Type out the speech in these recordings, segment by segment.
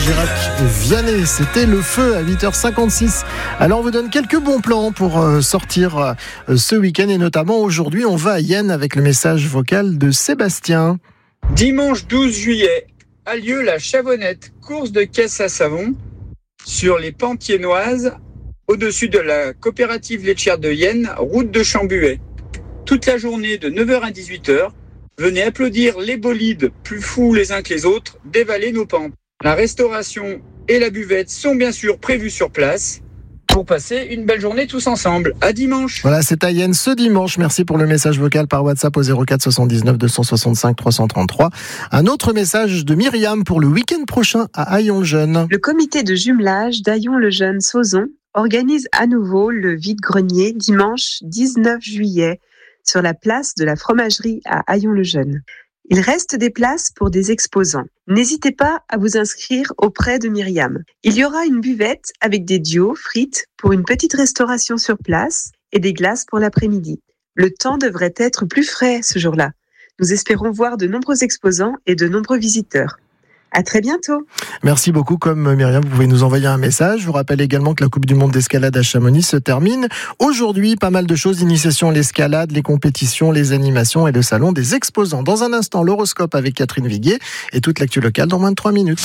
Chirac-Vianney. C'était le feu à 8h56. Alors on vous donne quelques bons plans pour sortir ce week-end et notamment aujourd'hui on va à Yenne avec le message vocal de Sébastien. Dimanche 12 juillet a lieu la Chavonnette, course de caisse à savon sur les pentes yennoises au-dessus de la coopérative laitière de Yenne, route de Chambuet. Toute la journée de 9h à 18h, venez applaudir les bolides plus fous les uns que les autres, dévaler nos pentes. La restauration et la buvette sont bien sûr prévues sur place pour passer une belle journée tous ensemble. À dimanche. Voilà, c'est à Yenne ce dimanche. Merci pour le message vocal par WhatsApp au 04 79 265 333. Un autre message de Myriam pour le week-end prochain à Haillons-le-Jeune. Le comité de jumelage d'Haillons-le-Jeune-Sauzon organise à nouveau le vide-grenier dimanche 19 juillet sur la place de la fromagerie à Haillons-le-Jeune. Il reste des places pour des exposants. N'hésitez pas à vous inscrire auprès de Myriam. Il y aura une buvette avec des duos, frites pour une petite restauration sur place et des glaces pour l'après-midi. Le temps devrait être plus frais ce jour-là. Nous espérons voir de nombreux exposants et de nombreux visiteurs. À très bientôt. Merci beaucoup. Comme Myriam, vous pouvez nous envoyer un message. Je vous rappelle également que la Coupe du Monde d'escalade à Chamonix se termine aujourd'hui. Pas mal de choses. Initiation à l'escalade, les compétitions, les animations et le salon des exposants. Dans un instant, l'horoscope avec Catherine Viguier et toute l'actu locale dans moins de 3 minutes.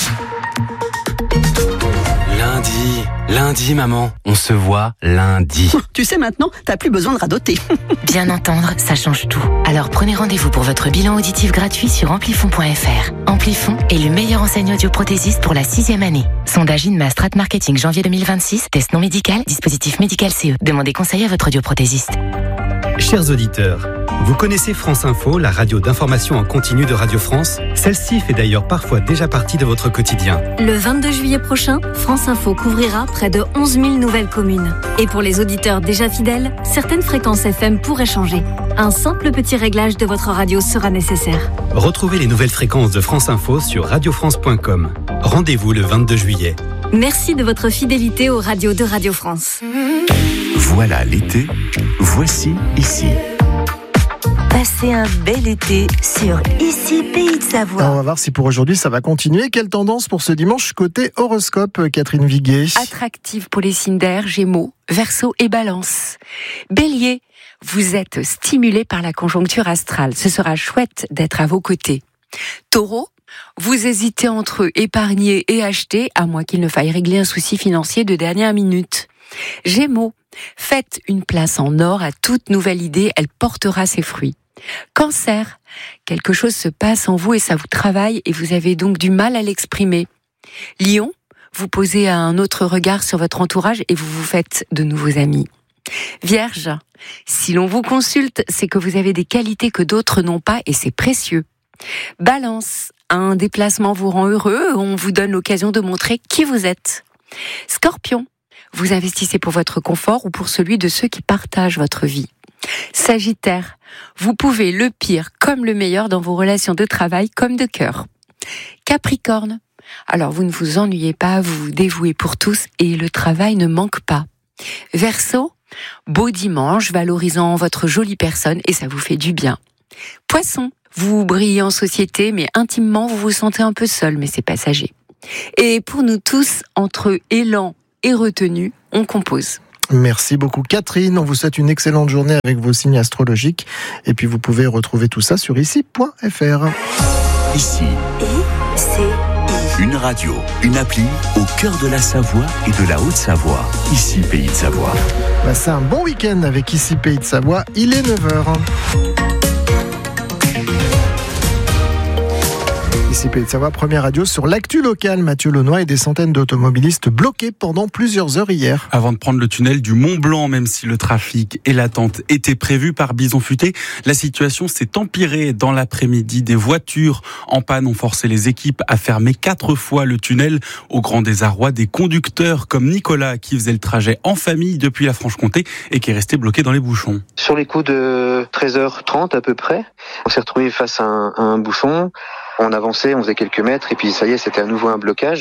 Lundi, maman, on se voit lundi. Tu sais maintenant, t'as plus besoin de radoter. Bien entendre, ça change tout. Alors prenez rendez-vous pour votre bilan auditif gratuit sur amplifon.fr. Amplifon est le meilleur enseigne audioprothésiste pour la 6e année. Sondage INMA Strat Marketing janvier 2026, test non médical, dispositif médical CE. Demandez conseil à votre audioprothésiste. Chers auditeurs, vous connaissez France Info, la radio d'information en continu de Radio France? Celle-ci fait d'ailleurs parfois déjà partie de votre quotidien. Le 22 juillet prochain, France Info couvrira près de 11 000 nouvelles communes. Et pour les auditeurs déjà fidèles, certaines fréquences FM pourraient changer. Un simple petit réglage de votre radio sera nécessaire. Retrouvez les nouvelles fréquences de France Info sur radiofrance.com. Rendez-vous le 22 juillet. Merci de votre fidélité aux radios de Radio France. Voilà l'été, voici ici. Passez un bel été sur Ici Pays de Savoie. Alors on va voir si pour aujourd'hui ça va continuer. Quelle tendance pour ce dimanche côté horoscope, Catherine Viguier? Attractive pour les signes d'air, Gémeaux, Verseau et Balance. Bélier, vous êtes stimulé par la conjoncture astrale. Ce sera chouette d'être à vos côtés. Taureau, vous hésitez entre épargner et acheter, à moins qu'il ne faille régler un souci financier de dernière minute. Gémeaux, faites une place en or à toute nouvelle idée, elle portera ses fruits. Cancer, quelque chose se passe en vous et ça vous travaille et vous avez donc du mal à l'exprimer. Lion, vous posez un autre regard sur votre entourage et vous vous faites de nouveaux amis. Vierge, si l'on vous consulte, c'est que vous avez des qualités que d'autres n'ont pas et c'est précieux. Balance, un déplacement vous rend heureux, on vous donne l'occasion de montrer qui vous êtes. Scorpion, vous investissez pour votre confort ou pour celui de ceux qui partagent votre vie. Sagittaire, vous pouvez le pire comme le meilleur dans vos relations de travail comme de cœur. Capricorne, alors vous ne vous ennuyez pas, vous vous dévouez pour tous et le travail ne manque pas. Verseau, beau dimanche valorisant votre jolie personne et ça vous fait du bien. Poisson, vous brillez en société mais intimement vous vous sentez un peu seul mais c'est passager. Et pour nous tous, entre élan et retenue, on compose. Merci beaucoup Catherine, on vous souhaite une excellente journée avec vos signes astrologiques et puis vous pouvez retrouver tout ça sur ici.fr. Ici, une radio, une appli au cœur de la Savoie et de la Haute-Savoie. Ici Pays de Savoie. C'est un bon week-end avec Ici Pays de Savoie, il est 9h. Ici Pays de Savoie, première radio sur l'actu locale. Mathieu Launois et des centaines d'automobilistes bloqués pendant plusieurs heures hier. Avant de prendre le tunnel du Mont Blanc, même si le trafic et l'attente étaient prévus par Bison Futé, la situation s'est empirée dans l'après-midi. Des voitures en panne ont forcé les équipes à fermer 4 fois le tunnel, au grand désarroi des conducteurs comme Nicolas qui faisait le trajet en famille depuis la Franche-Comté et qui est resté bloqué dans les bouchons. Sur les coups de 13h30 à peu près, on s'est retrouvé face à un bouchon. On avançait, on faisait quelques mètres et puis ça y est, c'était à nouveau un blocage.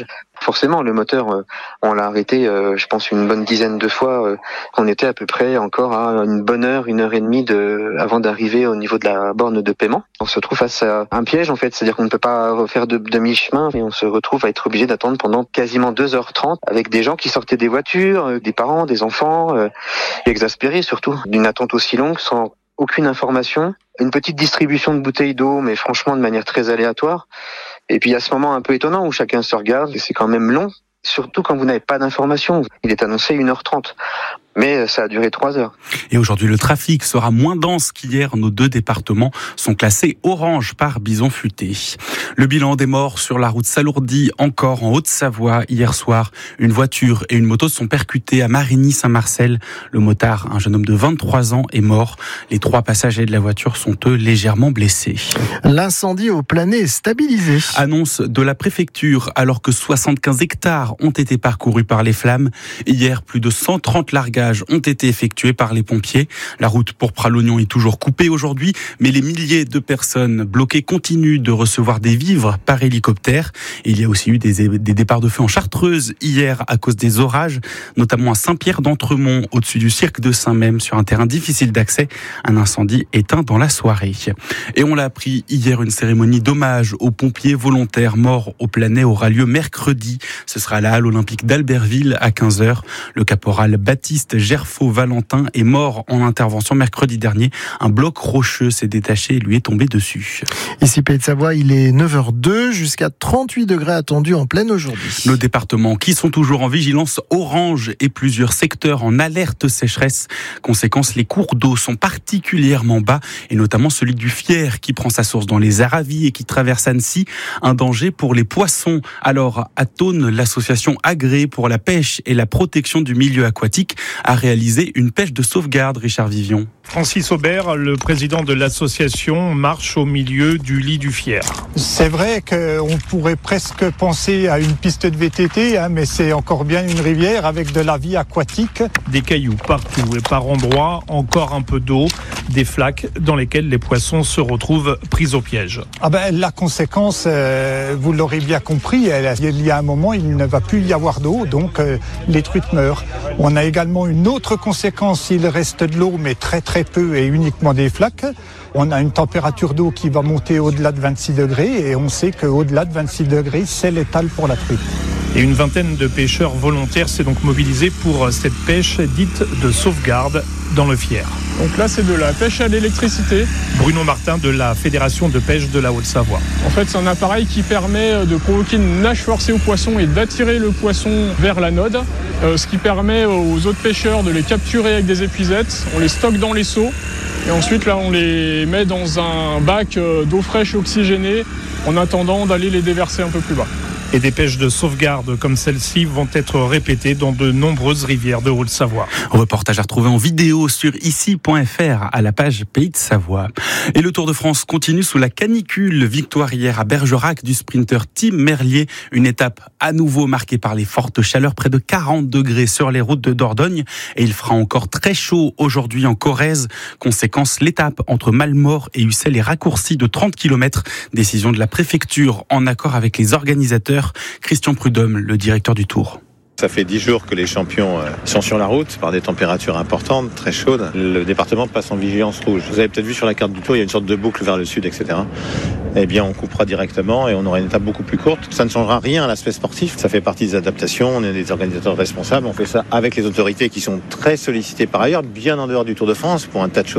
Forcément, le moteur, on l'a arrêté, je pense, une bonne dizaine de fois. On était à peu près encore à une bonne heure, 1h30 avant d'arriver au niveau de la borne de paiement. On se trouve face à un piège, en fait, c'est-à-dire qu'on ne peut pas refaire de demi-chemin et on se retrouve à être obligé d'attendre pendant quasiment 2h30 avec des gens qui sortaient des voitures, des parents, des enfants, exaspérés surtout, d'une attente aussi longue sans aucune information. Une petite distribution de bouteilles d'eau, mais franchement de manière très aléatoire. Et puis il y a ce moment un peu étonnant où chacun se regarde et c'est quand même long, surtout quand vous n'avez pas d'informations. Il est annoncé 1h30. Mais ça a duré 3 heures. Et aujourd'hui, le trafic sera moins dense qu'hier. Nos 2 départements sont classés orange par bison futé. Le bilan des morts sur la route s'alourdit encore en Haute-Savoie. Hier soir, une voiture et une moto sont percutées à Marigny-Saint-Marcel. Le motard, un jeune homme de 23 ans, est mort. Les 3 passagers de la voiture sont eux légèrement blessés. L'incendie au Planay est stabilisé. Annonce de la préfecture, alors que 75 hectares ont été parcourus par les flammes. Hier, plus de 130 largages ont été effectués par les pompiers. La route pour Pralognon est toujours coupée aujourd'hui, mais les milliers de personnes bloquées continuent de recevoir des vivres par hélicoptère. Et il y a aussi eu des départs de feu en Chartreuse hier à cause des orages, notamment à Saint-Pierre-d'Entremont, au-dessus du cirque de Saint-Mème, sur un terrain difficile d'accès. Un incendie éteint dans la soirée. Et on l'a appris hier, une cérémonie d'hommage aux pompiers volontaires morts au Planay aura lieu mercredi. Ce sera à la halle olympique d'Albertville à 15h. Le caporal Baptiste Gerfaux-Valentin est mort en intervention mercredi dernier. Un bloc rocheux s'est détaché et lui est tombé dessus. Ici, Pays de Savoie, il est 9h02, jusqu'à 38 degrés attendus en pleine aujourd'hui. Nos départements qui sont toujours en vigilance orange et plusieurs secteurs en alerte sécheresse. Conséquence, les cours d'eau sont particulièrement bas et notamment celui du Fier qui prend sa source dans les Aravis et qui traverse Annecy. Un danger pour les poissons. Alors, à Thônes, l'association agréée pour la pêche et la protection du milieu aquatique a réalisé une pêche de sauvegarde, Richard Vivion. Francis Aubert, le président de l'association, marche au milieu du lit du Fier. C'est vrai qu'on pourrait presque penser à une piste de VTT, mais c'est encore bien une rivière avec de la vie aquatique. Des cailloux partout et par endroits, encore un peu d'eau, des flaques dans lesquelles les poissons se retrouvent pris au piège. La conséquence, vous l'aurez bien compris, il y a un moment, il ne va plus y avoir d'eau, donc les truites meurent. On a également une autre conséquence, il reste de l'eau, mais très peu et uniquement des flaques. On a une température d'eau qui va monter au-delà de 26 degrés et on sait qu'au-delà de 26 degrés, c'est létal pour la truite. Et une vingtaine de pêcheurs volontaires s'est donc mobilisée pour cette pêche dite de sauvegarde dans le Fier. Donc là, c'est de la pêche à l'électricité. Bruno Martin de la Fédération de pêche de la Haute-Savoie. En fait, c'est un appareil qui permet de provoquer une nage forcée au poisson et d'attirer le poisson vers l'anode, ce qui permet aux autres pêcheurs de les capturer avec des épuisettes. On les stocke dans les seaux et ensuite, là, on les met dans un bac d'eau fraîche oxygénée en attendant d'aller les déverser un peu plus bas. Et des pêches de sauvegarde comme celle-ci vont être répétées dans de nombreuses rivières de Haute-Savoie. Reportage à retrouver en vidéo sur ici.fr à la page Pays de Savoie. Et le Tour de France continue sous la canicule. Victoire hier à Bergerac du sprinter Tim Merlier. Une étape à nouveau marquée par les fortes chaleurs, près de 40 degrés sur les routes de Dordogne. Et il fera encore très chaud aujourd'hui en Corrèze. Conséquence, l'étape entre Malmort et Ussel est raccourcie de 30 km. Décision de la préfecture en accord avec les organisateurs. Christian Prudhomme, le directeur du Tour. Ça fait 10 jours que les champions sont sur la route par des températures importantes, très chaudes. Le département passe en vigilance rouge. Vous avez peut-être vu sur la carte du Tour, il y a une sorte de boucle vers le sud, etc. Eh bien, on coupera directement et on aura une étape beaucoup plus courte. Ça ne changera rien à l'aspect sportif. Ça fait partie des adaptations. On est des organisateurs responsables. On fait ça avec les autorités qui sont très sollicitées par ailleurs, bien en dehors du Tour de France, pour un tas de choses.